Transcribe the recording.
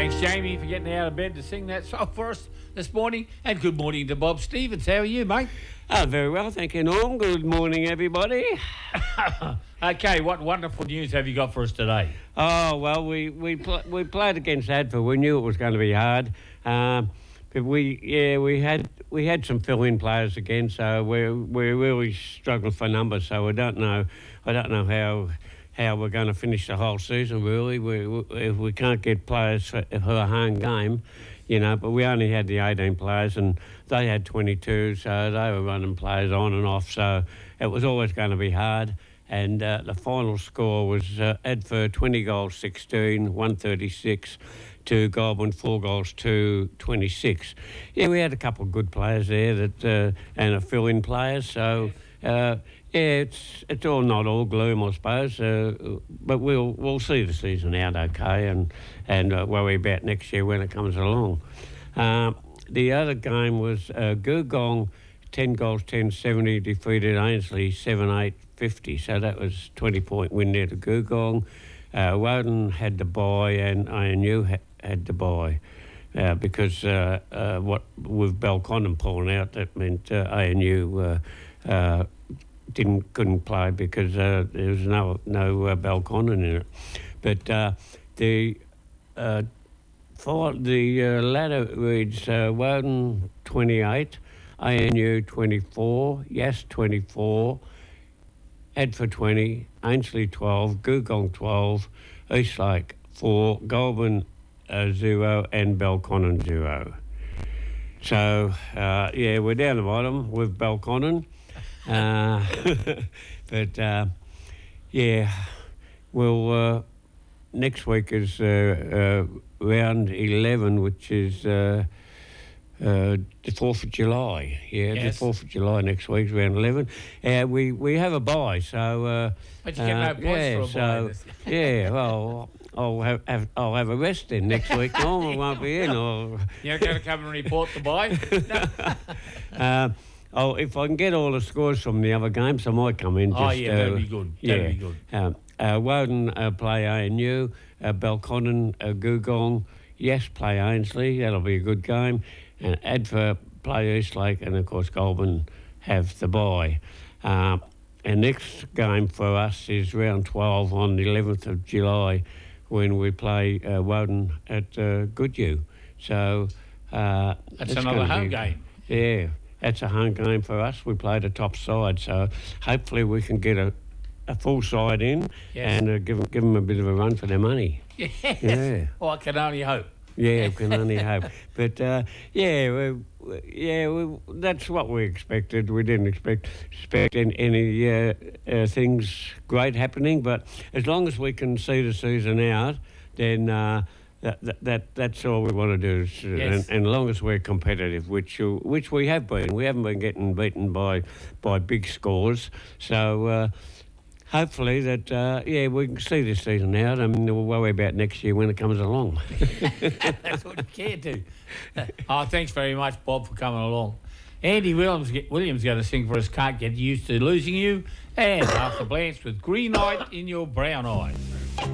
Thanks, Jamie, for getting out of bed to sing that song for us this morning. And good morning to Bob Stevens. How are you, mate? Very well, thank you, Norm. Good morning, everybody. Okay, what wonderful news have you got for us today? Oh, well, we played against Adfa. We knew it was going to be hard. But we had some fill-in players again, so we're really struggling for numbers. So I don't know how we're going to finish the whole season. Really, if we can't get players for a home game, you know. But we only had the 18 players, and they had 22, so they were running players on and off. So it was always going to be hard. And the final score was Adfa 20 goals 16, 136 to Goulburn 4 goals to 26. Yeah, we had a couple of good players there that and a fill-in players. So yeah, it's all not all gloom, I suppose. But we'll see the season out okay, and worry about next year when it comes along. The other game was Googong 10 goals 10-70 defeated Ainslie 7-8-50. So that was 20-point win there to Googong. Woden had the bye and ANU had the bye because what with Belconnen pulling out, that meant ANU couldn't play because there was no Belconnen in it. But the ladder reads Woden 28, ANU 24, Yass 24, Adfa 20, Ainslie 12, Googong 12, Eastlake 4, Goulburn 0 and Belconnen 0. So, yeah, we're down the bottom with Belconnen. But, yeah, well, next week is round 11, which is the 4th of July. Yeah, yes. The 4th of July next week, round 11. We have a bye, so... But you get no points for a bye. Yeah, well... I'll have a rest then next week. Norm won't be in. You're going to come and report the bye? If I can get all the scores from the other games, I might come in. That'd be good. That'd be good. Woden play ANU, Belconnen, Googong, Yes play Ainslie. That'll be a good game. And Adfa play Eastlake, and of course Goulburn have the bye. And next game for us is round 12 on the 11th of July, when we play Woden at Goodhue. So that's another home game. Yeah, that's a home game for us. We play the top side, so hopefully we can get a full side in, yes, and give them a bit of a run for their money. Yes. Yeah. Well, I can only hope. Yeah, we can only hope. But, that's what we expected. We didn't expect any things great happening. But as long as we can see the season out, then that's all we want to do. Yes. And as long as we're competitive, which we have been. We haven't been getting beaten by big scores. So... hopefully that, we can see this season out, and we'll worry about next year when it comes along. That's what you can do. Thanks very much, Bob, for coming along. Andy Williams going to sing for us, Can't Get Used to Losing You, and Arthur Blanche with Green Light in Your Brown Eyes.